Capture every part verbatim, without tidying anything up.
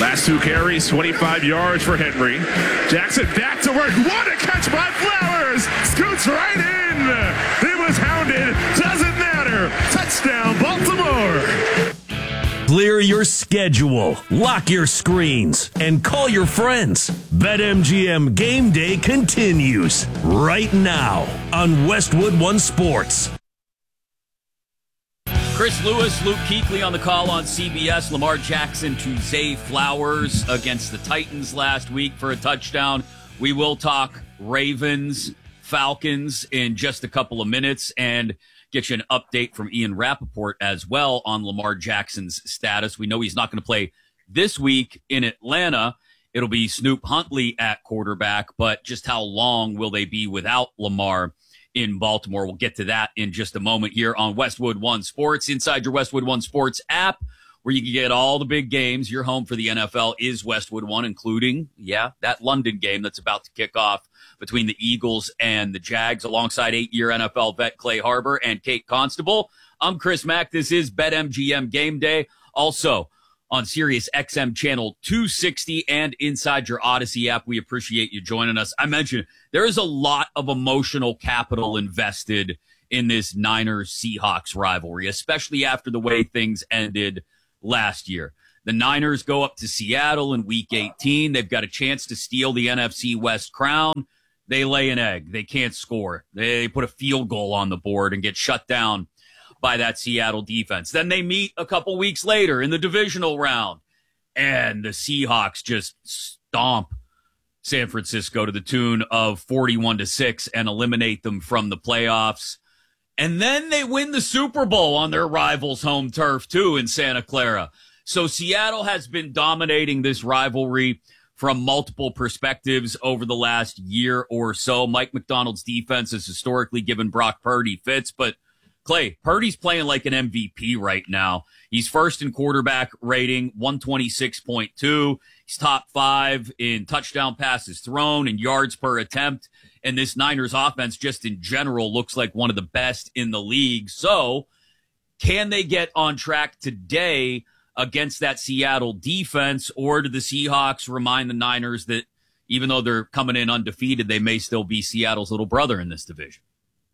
Last two carries, twenty-five yards for Henry. Jackson back to work. What a catch by Flowers. Scoots right in. It was hounded. Doesn't matter. Touchdown, Baltimore. Clear your schedule, lock your screens, and call your friends. BetMGM Game Day continues right now on Westwood One Sports. Chris Lewis, Luke Kuechly on the call on C B S. Lamar Jackson to Zay Flowers against the Titans last week for a touchdown. We will talk Ravens, Falcons in just a couple of minutes and get you an update from Ian Rappaport as well on Lamar Jackson's status. We know he's not going to play this week in Atlanta. It'll be Snoop Huntley at quarterback, but just how long will they be without Lamar in Baltimore? We'll get to that in just a moment here on Westwood One Sports. Inside your Westwood One Sports app, where you can get all the big games. Your home for the N F L is Westwood One, including, yeah, that London game that's about to kick off between the Eagles and the Jags, alongside eight-year N F L vet Clay Harbor and Kate Constable. I'm Chris Mack. This is BetMGM Game Day. Also on Sirius X M Channel two sixty and inside your Odyssey app. We appreciate you joining us. I mentioned there is a lot of emotional capital invested in this Niners-Seahawks rivalry, especially after the way things ended last year. The Niners go up to Seattle in week eighteen. They've got a chance to steal the N F C West crown. They lay an egg. They can't score. They put a field goal on the board and get shut down by that Seattle defense. Then they meet a couple weeks later in the divisional round, and the Seahawks just stomp San Francisco to the tune of forty-one to six and eliminate them from the playoffs. And then they win the Super Bowl on their rival's home turf, too, in Santa Clara. So Seattle has been dominating this rivalry from multiple perspectives over the last year or so. Mike McDonald's defense has historically given Brock Purdy fits, but Clay, Purdy's playing like an M V P right now. He's first in quarterback rating, one twenty-six point two. He's top five in touchdown passes thrown and yards per attempt. And this Niners offense just in general looks like one of the best in the league. So can they get on track today against that Seattle defense, or do the Seahawks remind the Niners that even though they're coming in undefeated, they may still be Seattle's little brother in this division?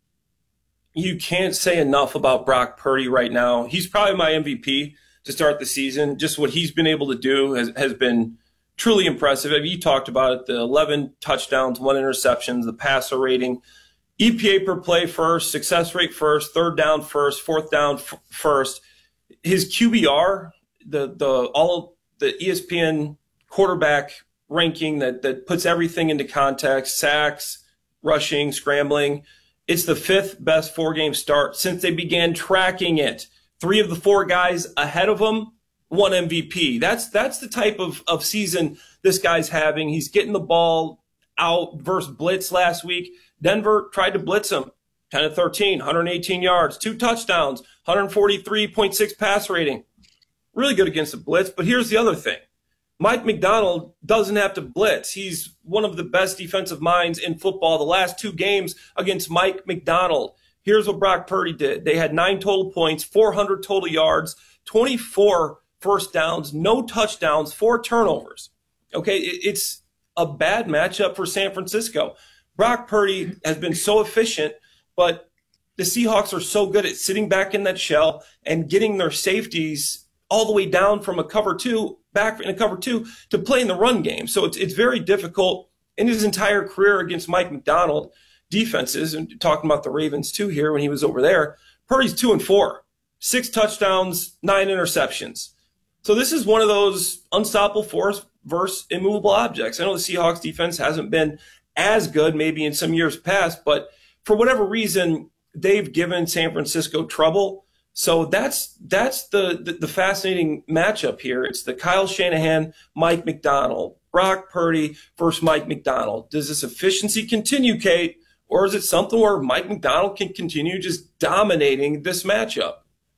You can't say enough about Brock Purdy right now. He's probably my M V P to start the season. Just what he's been able to do has, has been truly impressive. I mean, you talked about it, the eleven touchdowns, one interception, the passer rating, E P A per play first, success rate first, third down first, fourth down f- first. His Q B R, the the all the E S P N quarterback ranking that that puts everything into context, sacks, rushing, scrambling. It's the fifth best four-game start since they began tracking it. Three of the four guys ahead of him, one M V P. That's that's the type of, of season this guy's having. He's getting the ball out versus blitz last week. Denver tried to blitz him. ten of thirteen, one hundred eighteen yards, two touchdowns, one forty-three point six pass rating. Really good against the blitz. But here's the other thing. Mike McDonald doesn't have to blitz. He's one of the best defensive minds in football. The last two games against Mike McDonald. Here's what Brock Purdy did. They had nine total points, four hundred total yards, twenty-four first downs, no touchdowns, four turnovers. Okay, it's a bad matchup for San Francisco. Brock Purdy has been so efficient, but the Seahawks are so good at sitting back in that shell and getting their safeties all the way down from a cover two, back in a cover two, to play in the run game. So it's it's very difficult in his entire career against Mike McDonald defenses, and talking about the Ravens too here when he was over there. Purdy's two and four, six touchdowns, nine interceptions. So this is one of those unstoppable force versus immovable objects. I know the Seahawks defense hasn't been as good maybe in some years past, but for whatever reason, they've given San Francisco trouble. So that's that's the, the, the fascinating matchup here. It's the Kyle Shanahan, Mike McDonald, Brock Purdy versus Mike McDonald. Does this efficiency continue, Kate, or is it something where Mike McDonald can continue just dominating this matchup?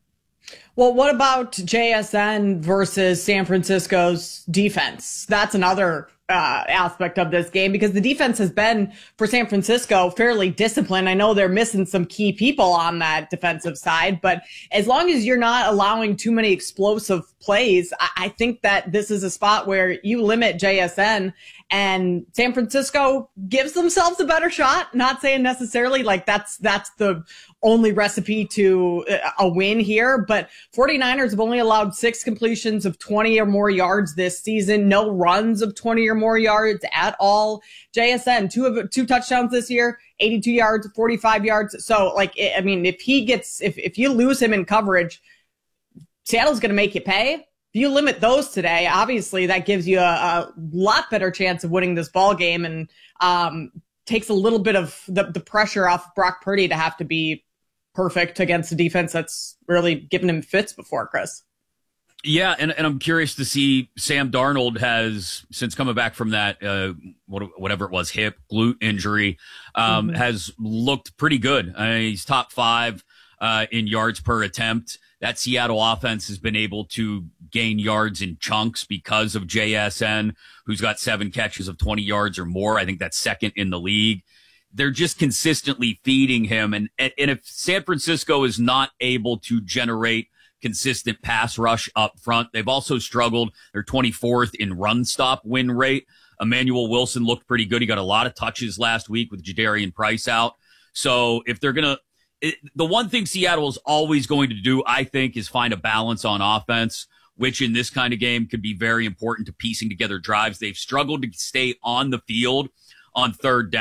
Well, what about J S N versus San Francisco's defense? That's another uh, aspect of this game, because the defense has been, for San Francisco, fairly disciplined. I know they're missing some key people on that defensive side, but as long as you're not allowing too many explosive plays, I, I think that this is a spot where you limit J S N, and San Francisco gives themselves a better shot. Not saying necessarily like that's that's the only recipe to a win here, but 49ers have only allowed six completions of twenty or more yards this season, no runs of twenty or more yards at all. J S N, two of two touchdowns this year, eighty-two yards, forty-five yards. So, like, I mean, if he gets, if if you lose him in coverage, Seattle's going to make you pay. If you limit those today, obviously that gives you a, a lot better chance of winning this ball game, and um, takes a little bit of the, the pressure off Brock Purdy to have to be perfect against a defense that's really given him fits before, Chris. Yeah, and, and I'm curious to see Sam Darnold has, since coming back from that, uh, whatever it was, hip, glute injury, um, mm-hmm. has looked pretty good. I mean, he's top five uh, in yards per attempt. That Seattle offense has been able to gain yards in chunks because of J S N, who's got seven catches of twenty yards or more. I think that's second in the league. They're just consistently feeding him. And, and if San Francisco is not able to generate consistent pass rush up front, they've also struggled. They're twenty-fourth in run stop win rate. Emmanuel Wilson looked pretty good. He got a lot of touches last week with Jadarian Price out. So if they're going to, It, the one thing Seattle is always going to do, I think, is find a balance on offense, which in this kind of game could be very important to piecing together drives. They've struggled to stay on the field on third down.